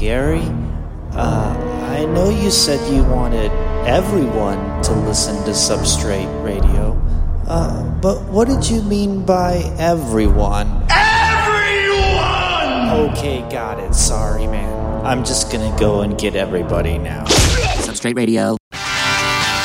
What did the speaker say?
Gary. I know you said you wanted everyone to listen to Substrate Radio. But what did you mean by everyone? Everyone! Okay, got it. Sorry, man. I'm just gonna go and get everybody now. Substrate Radio.